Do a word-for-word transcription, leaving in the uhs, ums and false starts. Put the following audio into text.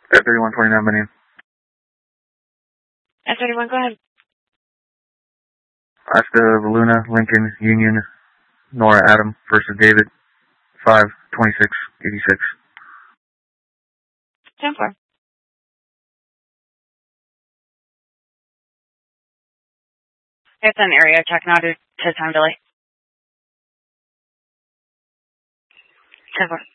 F thirty-one twenty-nine, my name. F thirty-one, go ahead. Asta, Luna, Lincoln, Union, Nora, Adam versus David, five twenty-six eighty-six. ten four. It's an area check now due to time delay. ten four.